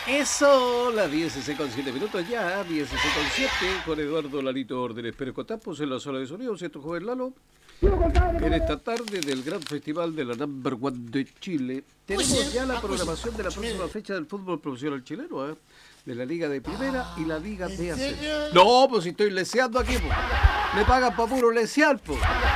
Eso, las 10 con 7 minutos ya, 10 con 7, con Eduardo Lalito Órdenes Pérez Cotapos en la sala de sonido, ¿cierto, joven Lalo? En esta tarde del gran festival de la Number One de Chile, tenemos ya la programación de la próxima fecha del fútbol profesional chileno, ¿eh? De la Liga de Primera y la Liga de Ascenso. No, pues si estoy leseando aquí, pues. Me pagan para puro lesear, pues.